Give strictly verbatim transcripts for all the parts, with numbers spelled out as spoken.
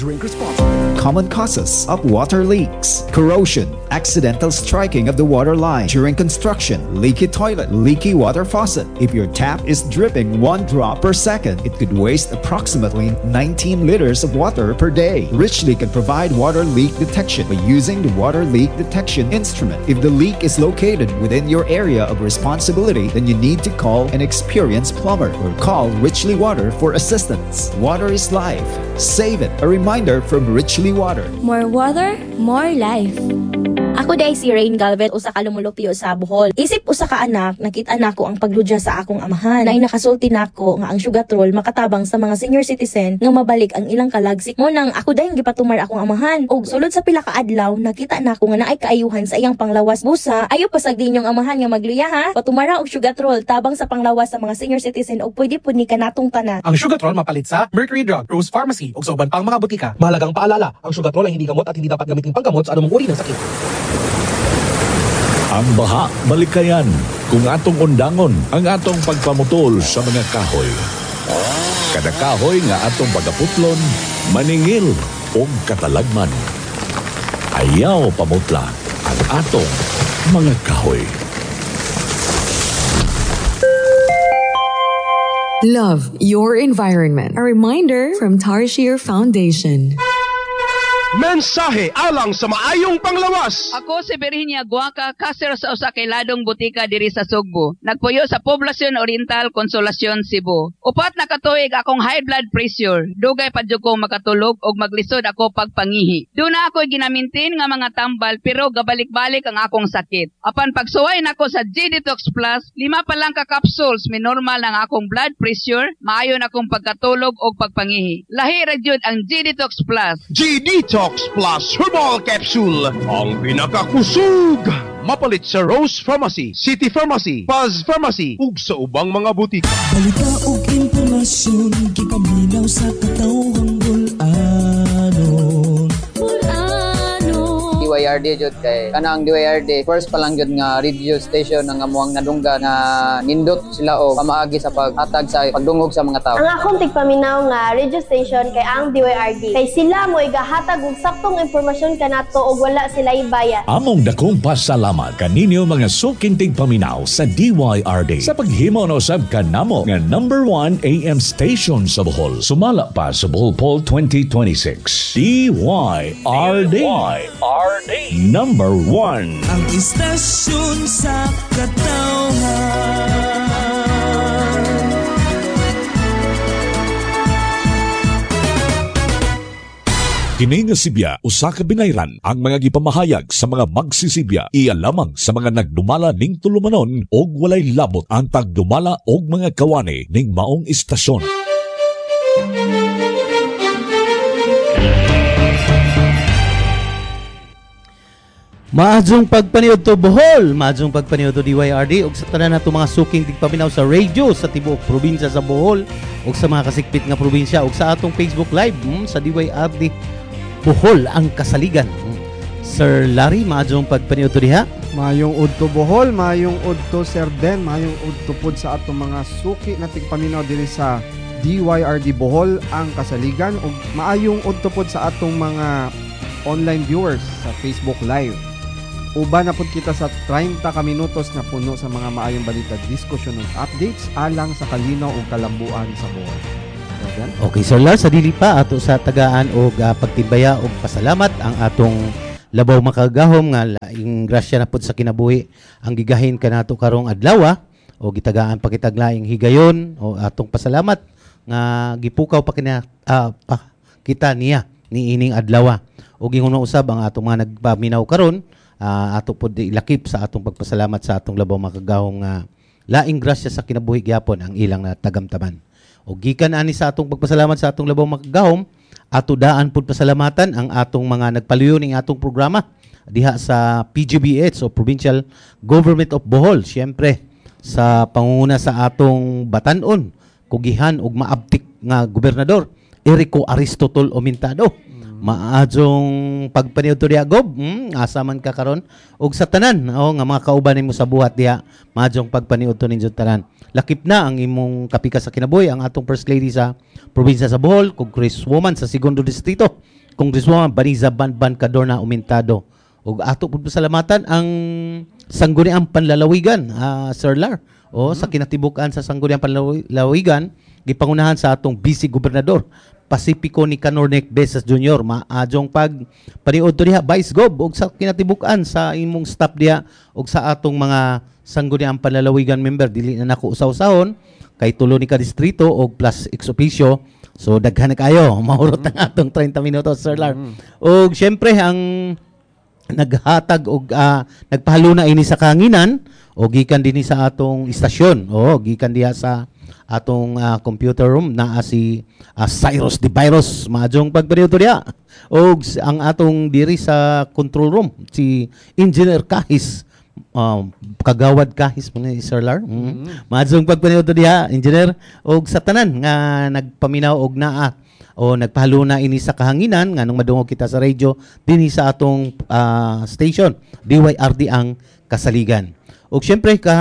Drink responsibly. Common causes of water leaks: corrosion, accidental striking of the water line during construction, leaky toilet, leaky water faucet. If your tap is dripping one drop per second, it could waste approximately nineteen liters of water per day. Richly can provide water leak detection by using the water leak detection instrument. If the leak is located within your area of responsibility, then you need to call an experienced plumber or call Richly Water for assistance. Water is life. Save it. A reminder from Richly Water. More water, more life. Ako day si Rain Galvez, usa ka lumulupyo sa Bohol. Isip usa ka anak, nakita nako ang pagludya sa akong amahan. Na nakasulti nako nga ang sugatrol makatabang sa mga senior citizen nga mabalik ang ilang kalagsik. Mo nang ako day gipatumar akong amahan. Og sulod sa pila ka adlaw, nakita nako nga naay kaayuhan sa iyang panglawas busa. Ayo pasag dinyong amahan nga magluya ha. Patumara og sugatrol tabang sa panglawas sa mga senior citizen og pwede pud ni kanatong tanan. Ang sugatrol mapalit sa Mercury Drug, Rose Pharmacy ug sa uban pang mga butika. Mahalagang paalala, ang sugatrol ay hindi gamot at hindi dapat gamitin panggamot sa anumang uri ng sakit. Ang baha, balikayan, kung atong undangon, ang atong pagpamutol sa mga kahoy. Kada kahoy nga atong pagaputlon, maningil o katalagman. Ayaw pamutla ang atong mga kahoy. Love your environment. A reminder from Tarshir Foundation. Mensahe alang sa maayong panglawas. Ako si Virginia Guaca, kaser sa usa kay ladong butika diri sa Sugbo. Nagpuyo sa Poblacion Oriental, Consolacion, Cebu. Upat na katuig akong high blood pressure. Dugay pa jud ko makatulog og maglisod ako pagpangihi. Duna ako ginamintin nga mga tambal pero gabalik-balik ang akong sakit. Apan pagsuway nako sa G-Detox Plus, lima pa lang ka capsules mi normal ang akong blood pressure, maayo na akong pagkatulog og pagpangihi. Lahi ra jud ang G-Detox Plus. G-Detox Plus Herbal Capsule, ang pinakakusog. Mapalit sa Rose Pharmacy, City Pharmacy, Paz Pharmacy, ug sa ubang mga butika. Balita ug impormasyon, gipaminaw sa katawang bulanon. D Y R D jud kay kanang D Y R D first pa lang jud nga radio station nga amuang nadungga nga nindot sila o pamaagi sa paghatag sa pagdungog sa mga tao. Ang akong tigpaminaw nga radio station kay ang D Y R D kay sila mo igahatag og saktong impormasyon kanato og wala sila ibayad. Among dakong pasalamat kaninyo mga suking tigpaminaw sa D Y R D sa paghimo na usab kanamo nga number one A M station sa Bohol. Sumala pa sa Bohol Poll twenty twenty-six. D Y R D. D Y R D. Number one. Ang istasyon sa katawhan. Kini nga Sibya, usa ka binayran ang mga gipamahayag sa mga magsisibya. Iya lamang sa mga nagdumala ning tulumanon og walay labot ang pagdumala og mga kawani ning maong istasyon. Maadjong pagpaniod to Bohol, maadjong pagpaniod to D Y R D ug sa tanan nato mga suking tigpaminaw sa radio sa tibuok probinsya sa Bohol ug sa mga kasikpit nga probinsya ug sa atong Facebook Live hmm, sa D Y R D Bohol ang kasaligan. Hmm. Sir Larry, maadjong pagpaniod to diha. Mayong udto Bohol, mayong udto Sir Ben, mayong udto pod sa atong mga suki na tigpaminaw diri sa D Y R D Bohol ang kasaligan ug maayong udto pod sa atong mga online viewers sa Facebook Live. Uban na po kita sa thirty ka minutos na puno sa mga maayong balita, diskusyon ug updates alang sa kalinaw ug kalambuan sa Bohol. Okay, Sir Lars, sa dili pa ato sa tagaan og uh, pagtibaya og pasalamat ang atong labaw makagahom nga laing grasya na pud sa kinabuhi ang gigahin kanato karong adlaw o gitagaan pa kitag laing higayon o atong pasalamat nga gipukaw pa kina uh, pa kita niya ni ining adlaw o gingon usab ang atong mga nagpaminaw karon. Uh, ato po ilakip sa atong pagpasalamat sa atong labaw makagahong nga uh, laing grasya sa kinabuhi gyapon ang ilang na tagamtaman. O gikan ani sa atong pagpasalamat sa atong labaw makagahom, ato daan pud pasalamatan ang atong mga nagpaluyo ning atong programa diha sa P G B H o Provincial Government of Bohol. Siyempre sa pangunguna sa atong batan-on, kugihan ug maabtik nga gobernador Erico Aristotol Omintado. Maadjong pagpaniud to diha gob, hmm, asa man ka karon og sa tanan o nga mga kauban nimo sa buhat diha, maadjong pagpaniud to ninyo tanan. lakip na ang imong kapika sa kinabuhi ang atong First Lady sa probinsya sa Bohol, Congresswoman sa Segundo Distrito, Congresswoman Baniza Banban Cadorna Aumentado. Ug ato pud pasalamatan ang Sangguniang Panlalawigan, uh, Sir Lar. O sa kinatibukan sa Sangguniang Panlalawigan, gipangunahan sa atong Vice Gobernador Pacifico Nicanor Besas Junior Maadjong pag paniud to diha Vice Gob ug sa kinatibukan sa imong staff diha ug sa atong mga Sangguniang Panlalawigan member dili na nako usaw-usahon kay tulo ni ka distrito og plus ex officio. So daghan na kayo mahurot ang atong thirty minutos, Sir Lar. Og syempre ang naghatag og uh, nagpahaluna ini sa kahanginan o gikan dinhi sa atong istasyon o gikan diha sa atong uh, computer room na si uh, Cyrus de Virus maadjong pagperiodo diha og ang atong diri sa control room si Engineer Kahis uh, kagawad Kahis mo ni Sir Lar mm. mm-hmm. maadjong pagperiodo diha Engineer og sa tanan nga nagpaminaw og naa o nagpahaluna ini sa kahanginan nganong madungog kita sa radio dinhi sa atong uh, station D Y R D ang kasaligan. Og syempre ka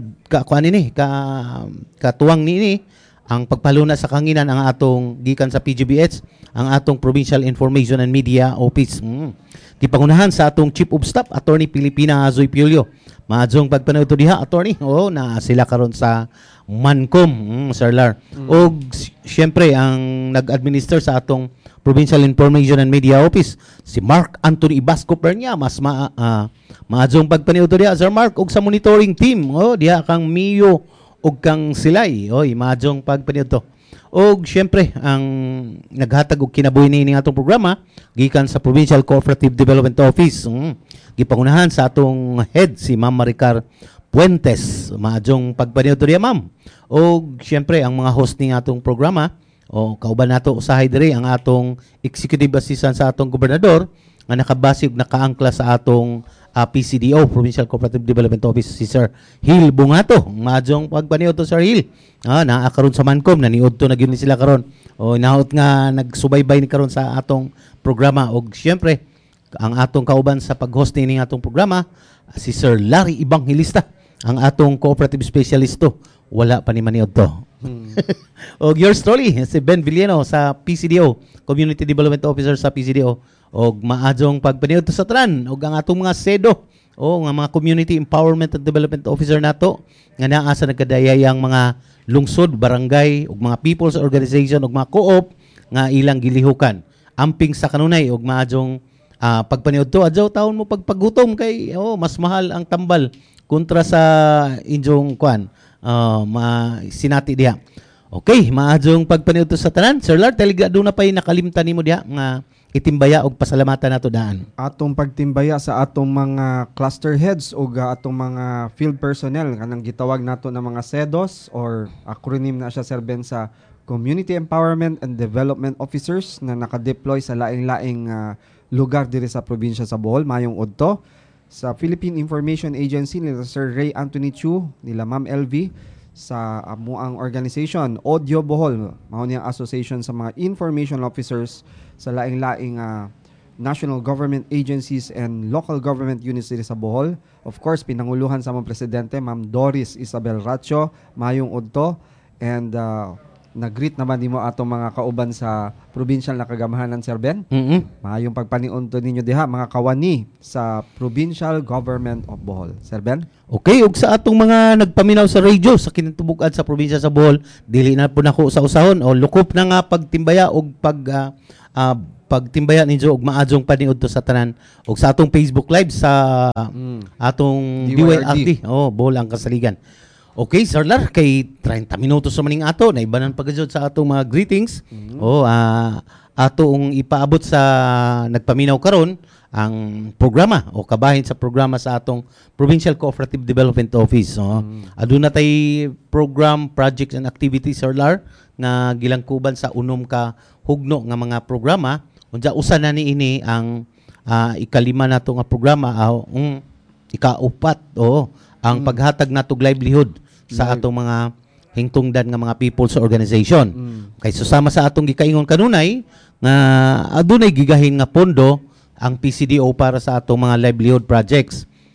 ka kuan ini ka katuwang nini ang pagpahaluna sa kahanginan ang atong gikan sa P G B H ang atong Provincial Information and Media Office. Mm. Gipangunahan sa atong Chief of Staff Attorney Pilipina Azoy Piolio. Maadjong pagpanaw to diha attorney. Oo na sila karon sa Mancom, mm, Sir Lar. Mm. O siyempre, ang nag-administer sa atong Provincial Information and Media Office, si Mark Anthony Ibasco Pernia, mas ma, uh, maadjong pagpaniuto diha, Sir Mark, og sa monitoring team, o, diha kang Mio, og kang Silay, o, maadjong pagpaniuto. O siyempre, ang naghatag og kinabuhi ni atong programa, gikan sa Provincial Cooperative Development Office, mm, gipangunahan sa atong head, si Ma'am Maricar Puentes, maadjong pagpaniuto diha, ma'am. O siyempre ang mga host ni atong programa o kauban nato usahay diri ang atong executive assistant sa atong gobernador nga nakabase ug nakaangkla sa atong uh, P C D O Provincial Cooperative Development Office si Sir Hil Bungato. Maadjong pagpaniuto Sir Hil. Ah naa karon sa Mancom naniud to na gyud ni sila karon. O naot nga nagsubaybay ni karon sa atong programa og siyempre ang atong kauban sa pag-host ni atong programa si Sir Larry Evangelista ang atong cooperative specialist to. Wala pa ni maniod to. Hmm. Og yours truly, si Ben Villeno sa P C D O, Community Development Officer sa P C D O. Og maadjong pagpaniod to sa tran. Og ang atong mga SEDO, o nga mga Community Empowerment and Development Officer nato, nga naa sa nagkadayayang mga lungsod, barangay, og mga people's organization, og mga co-op, nga ilang gilihukan. Amping sa kanunay, og maadjong uh, pagpaniod to, adjaw taon mo pagpagutom kay, oh, mas mahal ang tambal kontra sa inyong kwan. Uh, ma sinati diha. Okay, maadjong pagpaniudto sa tanan. Sir Lard, teligado na pay nakalimtan nimo diha nga itimbaya og pasalamatan nato daan. Atong pagtimbaya sa atong mga cluster heads o atong mga field personnel kanang gitawag nato na mga SEDOS or acronym na siya Sir Ben sa Community Empowerment and Development Officers na naka-deploy sa laing-laing uh, lugar diri sa probinsya sa Bohol mayong udto. Sa Philippine Information Agency nila Sir Ray Anthony Chu, nila Ma'am L V, sa amuang organization Audio Bohol, mao niyang association sa mga information officers sa laing-laing uh, national government agencies and local government units diri sa Bohol. Of course, pinanguluhan sa mga presidente Ma'am Doris Isabel Racho, mayong udto, and uh, nag-greet naman nimo atong mga kauban sa provincial na kagamahanan, Sir Ben. Mm-hmm. Mayong pagpaniunto ninyo diha mga kawani sa Provincial Government of Bohol. Sir Ben? Okay, ug sa atong mga nagpaminaw sa radio sa kinatubuk-an sa probinsya sa Bohol, dili na po nako sa usahon o lukop na nga pagtimbaya og pag uh, uh, pagtimbaya ninyo og maadjong paniudto sa tanan og sa atong Facebook Live sa mm. atong D Y R D. Oh, Bohol ang kasaligan. Okay, Sir Lar, kay thirty minutos sa maning ato, naibanan pagkajod sa atong mga greetings. Mm-hmm. O, uh, atong ipaabot sa nagpaminaw karon ang programa o kabahin sa programa sa atong Provincial Cooperative Development Office. So, mm-hmm. aduna tay program, projects and activities, Sir Lar, nga gilangkuban sa unom ka hugno nga mga programa. Unsa usa na niini ang uh, ikalima nato nga programa, uh, um, ikaupat, o ang mm-hmm. paghatag natog livelihood sa atong mga hingtungdan nga mga people's organization. Mm. Kay susama sa atong gikaingon kanunay nga adunay gigahin nga pondo ang P C D O para sa atong mga livelihood projects.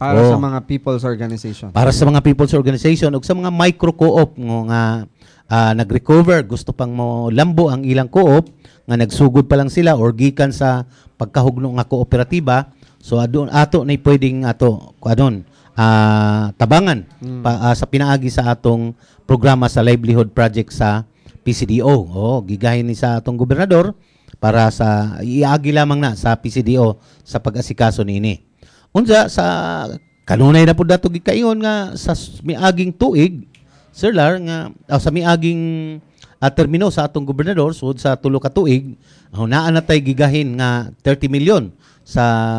Para Oo. sa mga people's organization. Para sa mga people's organization ug sa mga micro co-op nga uh, nag-recover, gusto pang mo lambo ang ilang co-op nga nagsugod pa lang sila or gikan sa pagkahugno nga kooperatiba. So adun ato nay pwedeng ato adon uh, tabangan mm. pa, uh, sa pinaagi sa atong programa sa livelihood project sa P C D O. Oh, gigahin ni sa atong gobernador para sa iagi lamang na sa P C D O sa pag-asikaso niini. Unsa sa kanunay na pud dato gikaingon nga sa miaging tuig Sir Lar nga oh, sa miaging uh, termino sa atong gobernador sud sa tulo ka tuig oh, naa na tay gigahin nga thirty million sa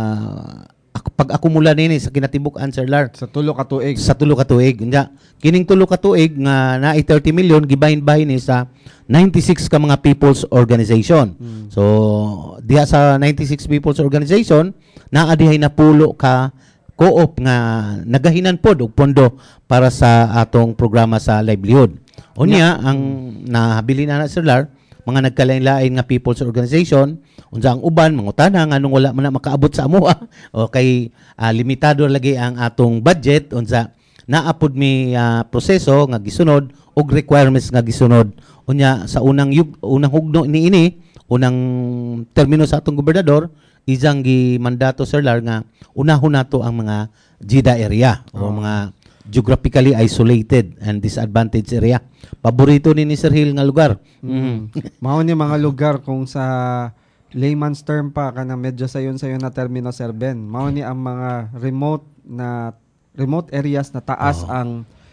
pag-akumula nini sa kinatibuk-an Sir Lar sa tulo ka tuig. Sa tulo ka tuig. Nya kining tulo ka tuig nga naay thirty million gibahin-bahin ni sa ninety-six ka mga people's organization. Hmm. So diha sa ninety-six people's organization naa dihay napulo ka co-op nga nagahinan pod og pondo para sa atong programa sa livelihood. Unya yeah. ang nahabilin na na Sir Lar mga nagkalain-lain nga people's organization unsa ang uban mangutana nga nung wala man na makaabot sa amuha o kay uh, limitado lagi ang atong budget unsa naapod mi uh, proseso nga gisunod og requirements nga gisunod unya sa unang yug, unang hugno niini unang termino sa atong gobernador isang gi mandato Sir Lar nga unahon nato ang mga G I D A area oh. o mga geographically isolated and disadvantaged area. Paborito ni ni Sir Hill nga lugar. Mm. Mao ni mga lugar kung sa layman's term pa kanang medyo sayon-sayon na termino Sir Ben. Mao ni ang mga remote na remote areas na taas oh. ang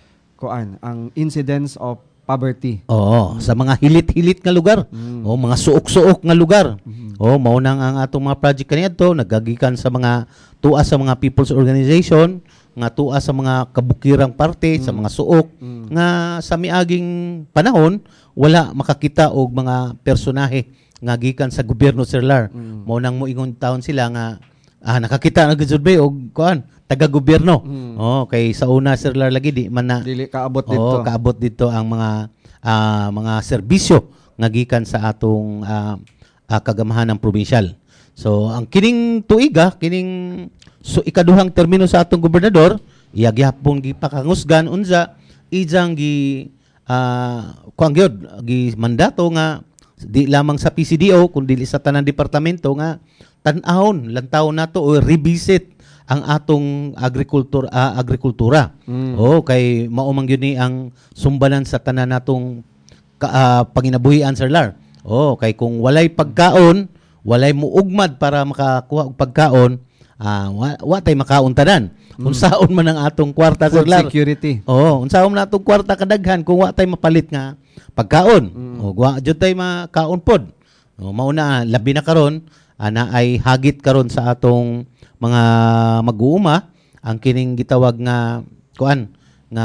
kuan ang incidence of poverty. Oo, mm. sa mga hilit-hilit nga lugar. Mm. O mga suok-suok nga lugar. Mm. O mao nang ang atong mga project kaniadto nagagikan sa mga tuwa sa mga people's organization nga tuwa sa mga kabukirang parte mm. sa mga suok mm. nga sa miaging panahon wala makakita og mga personahe nga gikan sa gobyerno Sir Lar. Mm. Mao nang moingon taon sila nga ah, nakakita na gud ba og kuan taga-gobyerno. Mm. Oh, kay sa una Sir Lar lagi di man na dili kaabot dito. Oh, kaabot dito ang mga uh, mga serbisyo nga gikan sa atong uh, uh, kagamahan ng probinsyal. So ang kining tuiga, kining so ikaduhang termino sa atong gobernador, iya gihapon gipakangusgan unsa ijang gi uh, kuang gyud gi mandato nga di lamang sa P C D O kundi sa tanang departamento nga tan-ahon lantaw nato o revisit ang atong agrikultur uh, agrikultura. Mm. Oh, kay mao man gyud ni ang sumbanan sa tanan natong uh, panginabuhian Sir Lar. Oh, kay kung walay pagkaon, walay muugmad para makakuha og pagkaon, ah uh, wa, wa tay makaon tanan. Mm. Unsaon man ang atong kwarta Sir Lar? Security. Oh, unsaon man atong kwarta kadaghan kung wa tay mapalit nga pagkaon. Mm. O wa jud tay makaon pod. Oh, mao na labi na karon ana ay hagit karon sa atong mga mag-uuma ang kining gitawag nga kuan nga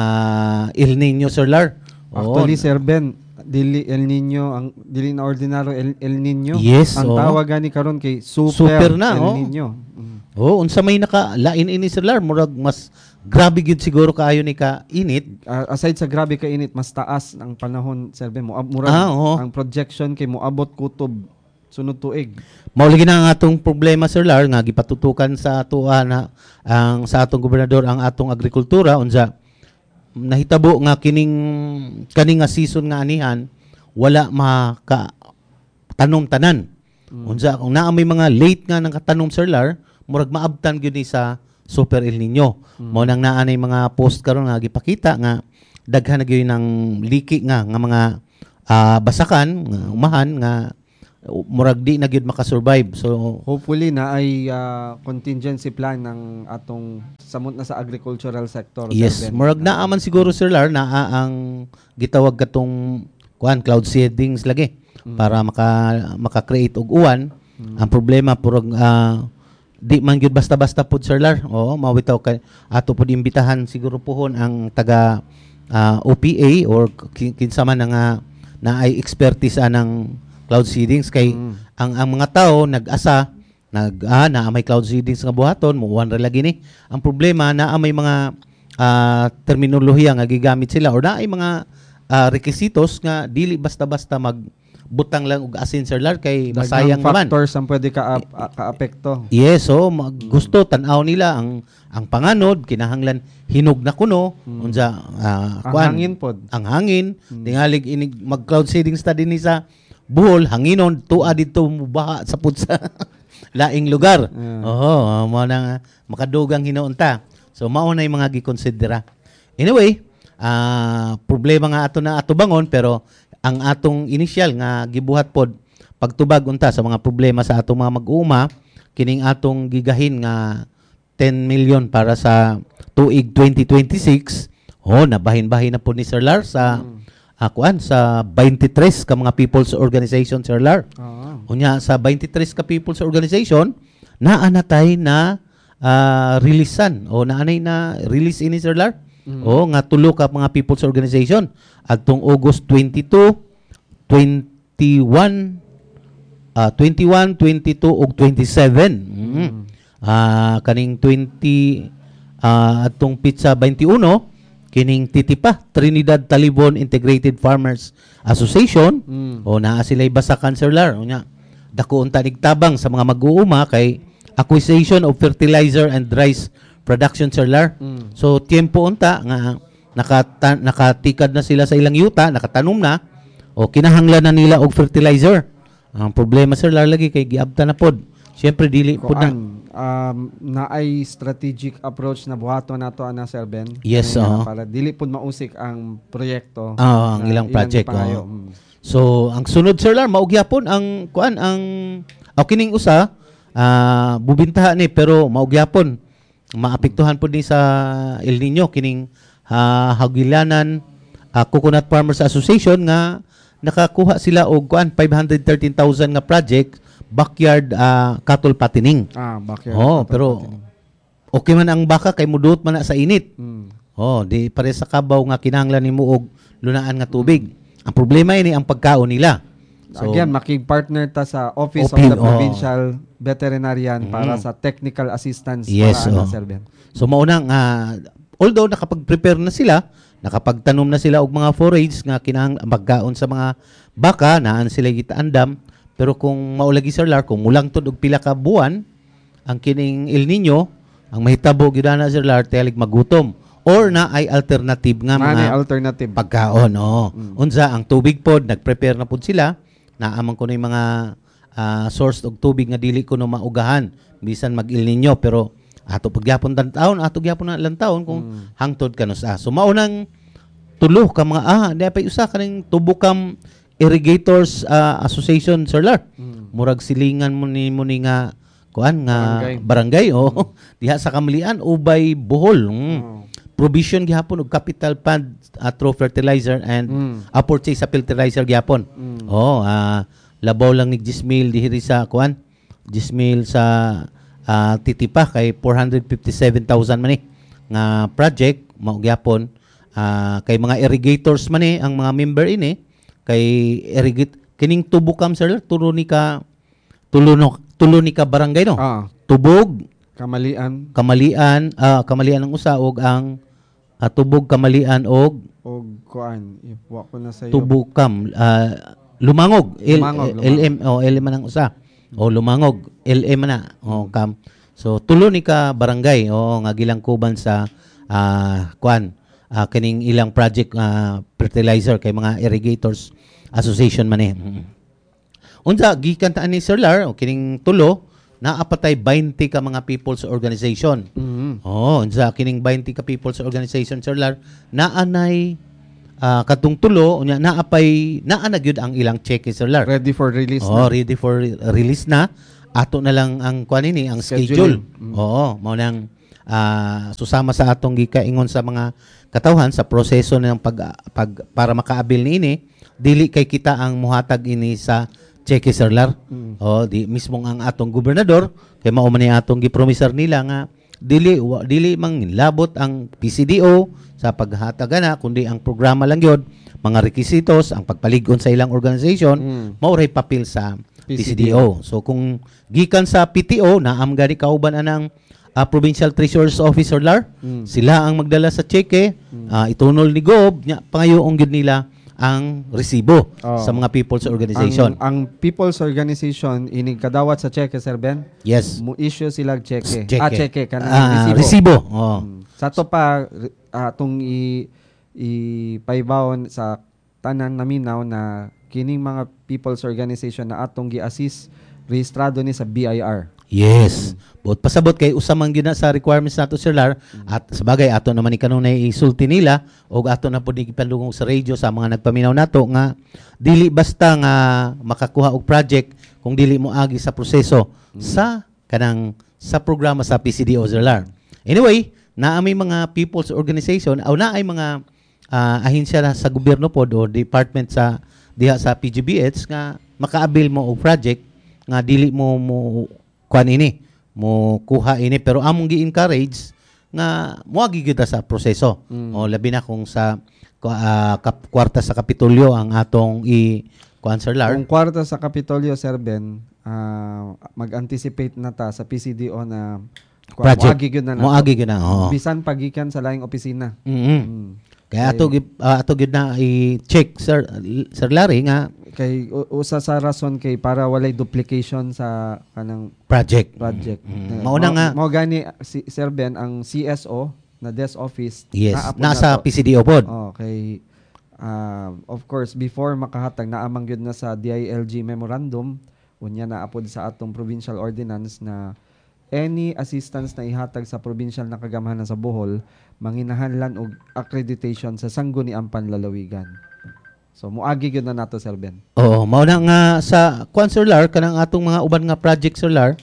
El Nino Sir Lar. Actually Sir Ben, dili El Nino ang dili na ordinaryo El, El Nino. Yes, ang oh. tawag gani karon kay super, super na, El oh. Nino. Mm. Oh, unsa may naka lain ini Sir Lar murag mas grabe gyud siguro kaayo ni ka init. Uh, aside sa grabe ka init, mas taas ang panahon Sir Ben mo. Murag ah, oh. ang projection kay moabot kutob sunod tuig. Mauli na ang atong problema Sir Lar nga gipatutukan sa ato na ang sa atong gobernador ang atong agrikultura unsa nahitabo nga kining kaning nga season nga anihan wala maka tanom tanan. Mm. Unsa kung naa may mga late nga nang katanom Sir Lar murag maabtan gyud ni sa Super El Nino. Mm. Mao nang naa nay mga post karon nga gipakita nga daghan na gyud nang liki nga nga mga uh, basakan nga umahan nga murag di na gyud makasurvive. So hopefully na ay uh, contingency plan ng atong samot na sa agricultural sector. Yes, murag naa man siguro Sir Lar naa ang gitawag katong kuan cloud seedings lagi mm. para maka maka-create og uwan. Mm. Ang problema purag uh, di man gyud basta-basta pud Sir Lar. Oo, mawitaw kay ato pud imbitahan siguro pohon ang taga uh, O P A or kinsa man nga na ay expertise anang cloud seedings kay mm. ang ang mga tao nag-asa nag ah, na may cloud seedings nga buhaton muwan ra lagi ni. Ang problema na may mga uh, terminolohiya nga gigamit sila or na ay mga uh, requisitos nga dili basta-basta mag butang lang og asin Sir Lar kay Daghang masayang naman. factors ang pwede ka kaapekto. Yes, so mag, gusto tan-aw nila ang ang panganod kinahanglan hinog na kuno Hmm. unsa ah, Ang kuan, hangin pod. ang hangin Hmm. tingalig inig mag cloud seeding study ni sa Bohol hanginon tuwa dito mubaha sa pud sa laing lugar. Yeah. Oo, mo nang makadugang hinuunta. So mao na yung mga gikonsidera. Anyway, ah problema nga ato na ato bangon pero ang atong initial nga gibuhat pod pagtubag unta sa mga problema sa atong mga mag-uuma kining atong gigahin nga ten million para sa tuig twenty twenty-six. Oh, nabahin-bahin na po ni Sir Lar sa mm. uh, kuan sa twenty-three ka mga people's organization Sir Lar. Oh. Unya sa twenty-three ka people's organization naa na tay na uh, releasean o naanay na release ini Sir Lar. Mm. O nga tulo ka mga people's organization adtong August twenty-two, twenty-one, uh, twenty-one, twenty-two ug twenty-seven. Mm. Uh, kaning twenty uh, atong pizza twenty-one kining titipa Trinidad Talibon Integrated Farmers Association. Mm. O naa sila'y basakan Sir Lar unya dako unta nigtabang sa mga mag-uuma kay acquisition of fertilizer and rice production Sir Lar. Mm. So tiempo unta nga nakata, nakatikad na sila sa ilang yuta, nakatanom na o kinahanglan na nila og fertilizer. Ang problema Sir Lar lagi kay giabta na pod. Syempre dili pod na um na ay strategic approach na buhaton nato ana Sir Ben. Yes, Kaya, uh-huh. para dili pod mausik ang proyekto. Ah, ang ilang project. Oh. Mm. So ang sunod Sir Lar mao gyapon ang kuan ang o kining usa uh, bubintaha ni pero mao gyapon maapektuhan po din sa El Nino kining uh, Hagilanan uh, Coconut Farmers Association nga nakakuha sila og kuan five hundred thirteen thousand nga project backyard uh, cattle fattening. Ah, backyard. Oh, pero fattening. Okay man ang baka kay mudot man na sa init. Mm. Oh, di pare sa kabaw nga kinahanglan nimo og lunaan nga tubig. Ang problema ini ang pagkaon nila. So, again, makig-partner ta sa Office Opil, of the Provincial oh. Veterinarian mm. para sa technical assistance yes, para oh. Sir Ben. So maunang uh, although nakapag-prepare na sila, nakapagtanom na sila og mga forage nga kinahang magkaon sa mga baka naan sila gitaandam, pero kung maulagi Sir Lar kung mulang tud og pila ka buwan ang kining El Nino, ang mahitabo gyud na Sir Lar telig magutom or na ay alternative nga mga alternative pagkaon. Oh. Mm. Unsa ang tubig pod nag-prepare na pod sila. Naamang ko na yung mga uh, source og tubig nga dili ko no maugahan bisan mag-Il Nino pero ato pagyapon tan taon ato gyapon na lang taon kung mm. hangtod kanos ah. So maunang tulo ka mga ah di pa usa kaning Tubukam Irrigators uh, Association Sir Lar. Mm. Murag silingan mo ni mo ni nga kuan nga barangay, barangay oh. Mm. Diha sa Kamalian ubay Bohol. Mm. Mm. Provision gihapon og capital fund uh, through fertilizer and mm. uh, purchase sa fertilizer gihapon. Mm. Oh, uh, labaw lang ni Gismil dihiri sa kuan. Gismil sa uh, titipa kay four hundred fifty-seven thousand man ni nga project mao gihapon uh, kay mga irrigators man ni ang mga member ini kay irrigate kining Tubukam Sir tulo ni ka tulo no tulo ni ka barangay no. Ah. Tubog Kamalian. Kamalian, ah uh, Kamalian ang usa og ang uh, Tubog Kamalian og og kuan iwa ko na sa iyo. Tubukam uh, Lumangog, Lumangog, L, L M o oh, L M man ang usa. O Lumangog, L M na. O kam. So tulo ni ka barangay o nga gilangkuban sa uh, kuan uh, kining ilang project uh, fertilizer kay mga irrigators association man eh. Mm-hmm. Unsa gikan ta ni Sir Lar o kining tulo naapatay twenty ka mga people's organization. Mm-hmm. Oh, unsa kining twenty ka people's organization Sir Lar naanay uh, katong tulo unya naapay naa na gyud ang ilang check Sir Lar. Ready for release oh, na. ready for re- release na. Ato na lang ang kuan ini ang schedule. schedule. Mm-hmm. Oo, mao nang uh, susama sa atong gikaingon sa mga katawhan sa proseso ng pag, pag para makaabil niini dili kay kita ang muhatag ini sa cheque Sir Lar. Mm. Oh, di mismong ang atong gobernador kay mao man ni atong gipromisar nila nga dili wa, dili mang labot ang P C D O sa paghatag ana kundi ang programa lang gyud mga requisitos ang pagpalig-on sa ilang organization mm. mao ray papel sa P C D O. So kung gikan sa P T O naam gani kauban anang uh, Provincial Treasurer's Office Sir Lar, mm. sila ang magdala sa cheque, mm. uh, itunol ni Gob nya pangayoong gyud nila ang resibo Oh. sa mga people's organization. Ang, ang people's organization inig kadawat sa cheque, Sir Ben. Yes. Mo issue sila cheque. Cheque. Ah, cheque kanang Ah, resibo. resibo. Oh. Mm. Sa to pa atong i ipaybawon sa tanan naminaw na kining mga people's organization na atong gi-assist rehistrado ni sa B I R. Yes. But pasabot kay usamang gyud na sa requirements nato Sir Lar at sabagay ato naman ni kanunay isulti nila og ato na pud gipalugong sa radio sa mga nagpaminaw nato nga dili basta nga makakuha og project kung dili mo agi sa proseso mm. sa kanang sa programa sa P C D O Sir Lar. Anyway, naa may mga people's organization o naa ay mga uh, ahensya na sa gobyerno pod o department sa diha sa P G B H nga maka-avail mo og project nga dili mo mo kuan ini mo kuha ini pero among gi-encourage nga moagi gyud sa proseso. Mm. O labi na kung sa uh, kap, kwarta sa Kapitolyo ang atong i kuan Sir Lar. Kung kwarta sa Kapitolyo Sir Ben, uh, mag-anticipate na ta sa P C D O na project moagi gyud na moagi gyud na. Oh. Bisan pagikan sa laing opisina. Mm-hmm. Mm. Kaya ato uh, ato gyud na i-check Sir Sir Larry nga kay usa sa rason kay para walay duplication sa kanang project project mm. mao na nga mao gani si Sir Ben ang C S O na desk office yes nasa na P C D O pod oh kay uh, of course before makahatag naamang gyud na sa D I L G memorandum unya na apod sa atong provincial ordinance na any assistance na ihatag sa provincial na kagamahanan sa Bohol manginahanglan og accreditation sa Sangguniang Panlalawigan. So moagi gyud na nato Sir Ben. Oo, mao na nga sa kuan Sir Lar kanang atong mga uban nga project Sir Lar.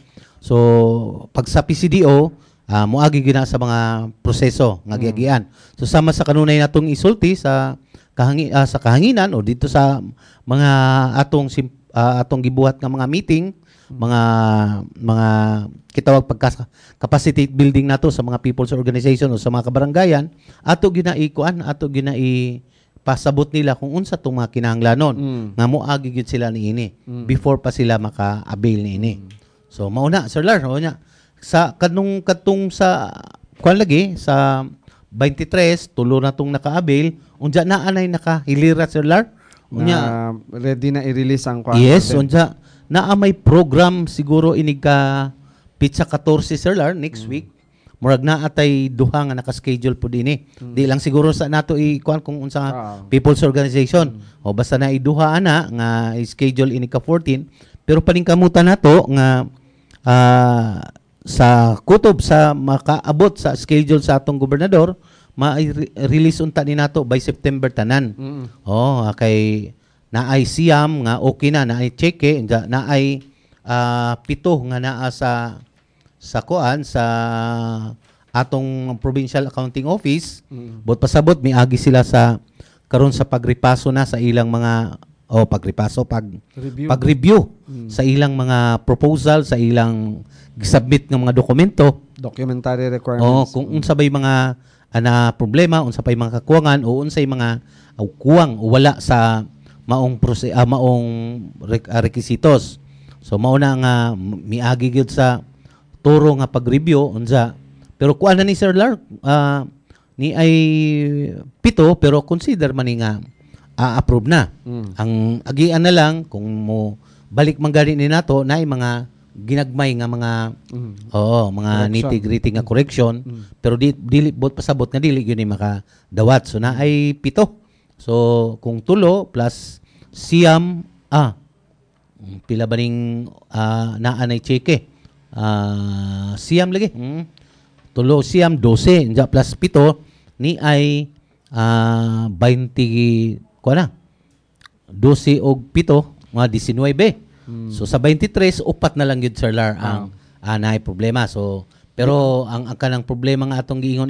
So pag sa P C D O, uh, moagi gyud na sa mga proseso nga giagian. Mm. So sama sa kanunay natong isulti sa kahangi uh, sa kahanginan o dito sa mga atong uh, atong gibuhat nga mga meeting, mm. mga mga kitawag pagka capacity building nato sa mga people's organization o sa mga kabarangayan, ato gyud na ikuan, ato gyud na i pasabot nila kung unsa tong mga kinahanglanon mm. nga moagi gyud sila niini mm. before pa sila maka-avail niini. Mm. So mao na Sir Lar, mao nya sa kanung katong sa kuan lagi sa twenty-three tulo na tong naka-avail unya naa nay nakahilira Sir Lar. Unya na ready na i-release ang kuan. Yes, unya naa may program siguro inig ka pitsa fourteen Sir Lar next mm. week. Murag na atay duha nga naka-schedule po dinhi. Hmm. Di lang siguro sa nato i-kuan kung unsa ah. people's organization. Hmm. O basta na iduha ana nga i-schedule ini ka fourteen pero paningkamutan nato nga uh, sa kutob sa makaabot sa schedule sa atong gobernador ma-release unta ni nato by September tanan. Hmm. Oh, kay naay siyam nga okay na naay cheque naay uh, pito nga naa sa sa kuan sa atong provincial accounting office mm. but pasabot miagi sila sa karon sa pagripaso na sa ilang mga o oh, pagripaso pag review. pag-review mm. sa ilang mga proposal sa ilang submit ng mga dokumento documentary requirements oh kung unsa bay mga ana problema unsa pay mga kakuwangan o unsay mga uh, kuwang o wala sa maong prose uh, maong re- uh, requisitos so mao na nga miagi gyud sa turo nga pag-review unsa pero kuan na ni Sir Lar uh, ni ay pito pero consider man ni nga uh, approve na mm. ang agian na lang kung mo balik man gani ni nato naay mga ginagmay nga mga mm. oo mga nitty-gritty nga correction mm. pero di dili bot pasabot nga dili gyud ni makadawat so naay pito so kung tulo plus siyam ah pila ba ning uh, naa nay cheque Uh, siyam lagi. Hmm. Tulo siyam dose nja plus pito ni ay uh, twenty ko na. dose og pito mga nineteen. Hmm. So sa twenty-three upat na lang gyud Sir Lar ang ah. uh, naay problema. So pero ang ang kanang problema nga atong giingon